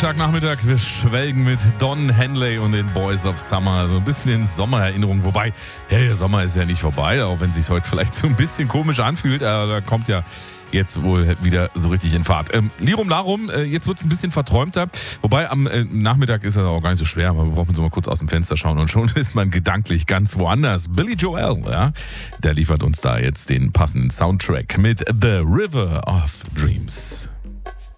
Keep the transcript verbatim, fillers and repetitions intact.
Freitagnachmittag, wir schwelgen mit Don Henley und den Boys of Summer. So ein bisschen in Sommererinnerung. Wobei, hey, der Sommer ist ja nicht vorbei, auch wenn es sich heute vielleicht so ein bisschen komisch anfühlt. Aber da kommt ja jetzt wohl wieder so richtig in Fahrt. Ähm, Lirum Larum, äh, jetzt wird es ein bisschen verträumter. Wobei am äh, Nachmittag ist das auch gar nicht so schwer. Man braucht so mal kurz aus dem Fenster schauen und schon ist man gedanklich ganz woanders. Billy Joel, ja, der liefert uns da jetzt den passenden Soundtrack mit The River of Dreams.